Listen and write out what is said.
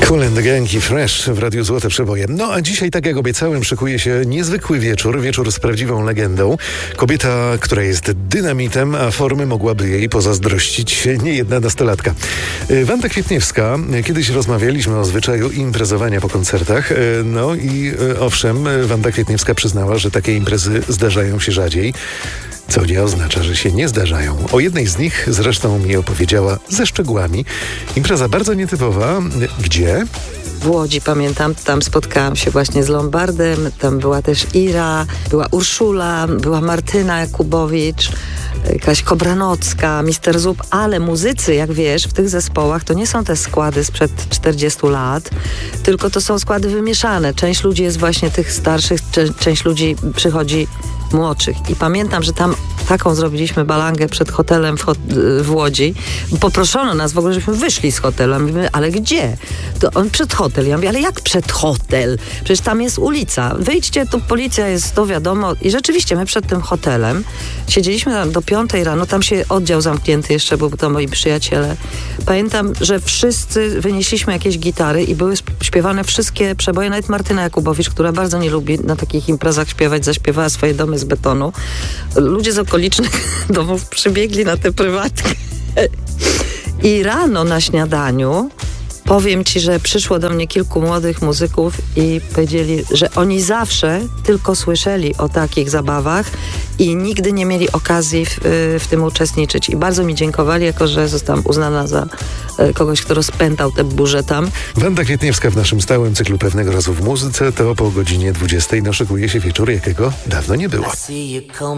Kool and the Gang i Fresh w Radiu Złote Przeboje. No a dzisiaj, tak jak obiecałem, szykuje się niezwykły wieczór z prawdziwą legendą. Kobieta, która jest dynamitem, a formy mogłaby jej pozazdrościć niejedna nastolatka. Wanda Kwietniewska, kiedyś rozmawialiśmy o zwyczaju imprezowania po koncertach. No i owszem, Wanda Kwietniewska przyznała, że takie imprezy zdarzają się rzadziej. Co nie oznacza, że się nie zdarzają. O jednej z nich zresztą mi opowiedziała ze szczegółami. Impreza bardzo nietypowa. Gdzie? W Łodzi, pamiętam, tam spotkałam się właśnie z Lombardem, tam była też Ira, była Urszula, była Martyna Jakubowicz, Kaś Kobranocka, Mister Zup, ale muzycy, jak wiesz, w tych zespołach to nie są te składy sprzed 40 lat, tylko to są składy wymieszane. Część ludzi jest właśnie tych starszych, część ludzi przychodzi młodszych. I pamiętam, że tam taką zrobiliśmy balangę przed hotelem w Łodzi. Poproszono nas w ogóle, żebyśmy wyszli z hotelu. Ja mówię, ale gdzie? To on przed hotel. Ja mówię, ale jak przed hotel? Przecież tam jest ulica. Wyjdźcie, tu policja jest, to wiadomo. I rzeczywiście my przed tym hotelem siedzieliśmy tam do 5 rano. Tam się oddział zamknięty jeszcze był, to moi przyjaciele. Pamiętam, że wszyscy wynieśliśmy jakieś gitary i były śpiewane wszystkie przeboje. Nawet Martyna Jakubowicz, która bardzo nie lubi na takich imprezach śpiewać, zaśpiewała swoje Domy z betonu. Ludzie z okolicznych domów przybiegli na tę prywatkę. I rano na śniadaniu powiem ci, że przyszło do mnie kilku młodych muzyków i powiedzieli, że oni zawsze tylko słyszeli o takich zabawach i nigdy nie mieli okazji w tym uczestniczyć. I bardzo mi dziękowali, jako że zostałam uznana za kogoś, kto rozpętał tę burzę tam. Wanda Kwietniewska w naszym stałym cyklu Pewnego razu w muzyce, to po godzinie 20 szykuje się wieczór, jakiego dawno nie było.